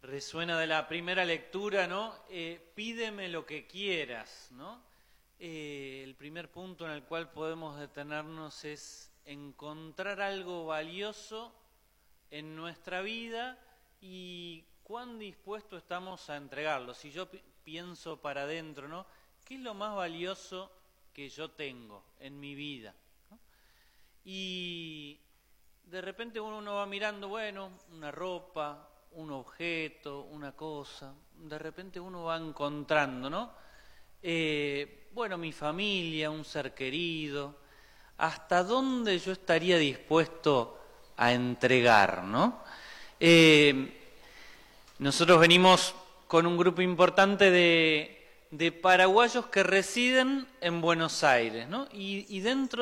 resuena de la primera lectura, ¿no? Pídeme lo que quieras, ¿no? El primer punto en el cual podemos detenernos es encontrar algo valioso en nuestra vida y cuán dispuesto estamos a entregarlo. Si yo pienso para adentro, ¿no? ¿Qué es lo más valioso que yo tengo en mi vida? ¿No? Y de repente uno va mirando, bueno, una ropa, un objeto, una cosa, de repente uno va encontrando, ¿no? Bueno, mi familia, un ser querido, ¿hasta dónde yo estaría dispuesto a entregar, ¿no? Nosotros venimos con un grupo importante de paraguayos que residen en Buenos Aires, ¿no? Y dentro